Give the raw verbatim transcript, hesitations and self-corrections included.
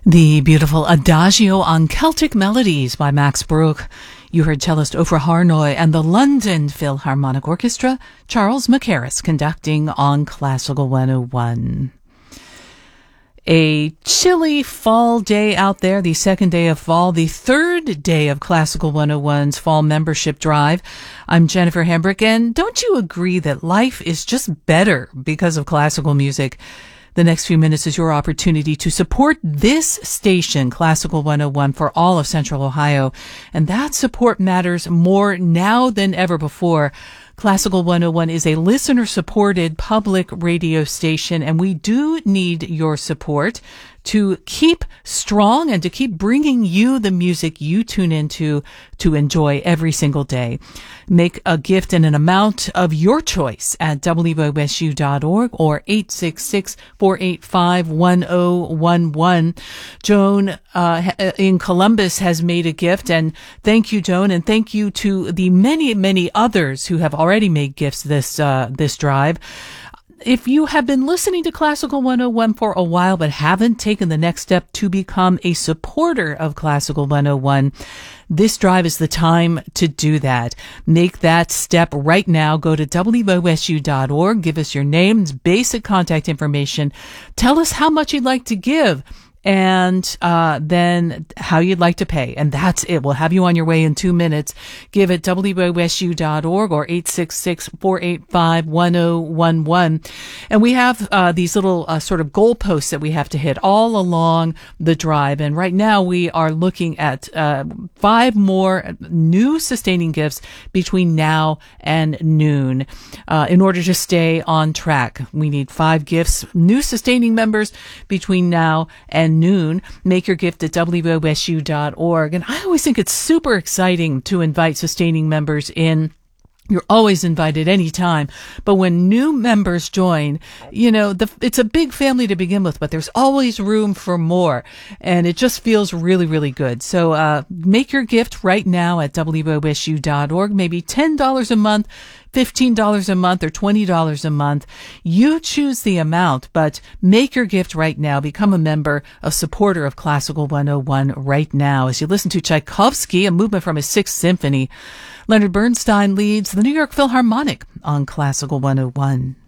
The beautiful Adagio on Celtic Melodies by Max Bruch. You heard cellist Ofra Harnoy and the London Philharmonic Orchestra, Charles Mackerras, conducting on Classical one oh one. A chilly fall day out there, the second day of fall, the third day of Classical one oh one's fall membership drive. I'm Jennifer Hambrick, and don't you agree that life is just better because of classical music? The next few minutes is your opportunity to support this station, Classical one oh one, for all of Central Ohio. And that support matters more now than ever before. Classical one oh one is a listener-supported public radio station, and we do need your support to keep strong and to keep bringing you the music you tune into to enjoy every single day. Make a gift in an amount of your choice at W O S U dot org or eight six six, four eight five, one oh one one. Joan uh, in Columbus has made a gift, and thank you, Joan, and thank you to the many, many others who have already made gifts this uh, this drive. If you have been listening to Classical one oh one for a while but haven't taken the next step to become a supporter of Classical one oh one, this drive is the time to do that. Make that step right now. Go to W O S U dot org. Give us your names, basic contact information. Tell us how much you'd like to give, and uh, then how you'd like to pay. And that's it. We'll have you on your way in two minutes. Give at W O S U dot org or eight six six, four eight five, one oh one one. And we have uh, these little uh, sort of goalposts that we have to hit all along the drive. And right now we are looking at uh, five more new sustaining gifts between now and noon. Uh, in order to stay on track, we need five gifts, new sustaining members between now and noon. Make your gift at W O S U dot org. And I always think it's super exciting to invite sustaining members in. You're always invited anytime. But when new members join, you know, the, it's a big family to begin with, but there's always room for more. And it just feels really, really good. So uh, make your gift right now at W O S U dot org. Maybe ten dollars a month, fifteen dollars a month, or twenty dollars a month. You choose the amount, but make your gift right now. Become a member, a supporter of Classical one oh one right now. As you listen to Tchaikovsky, a movement from his Sixth Symphony, Leonard Bernstein leads the New York Philharmonic on Classical one oh one.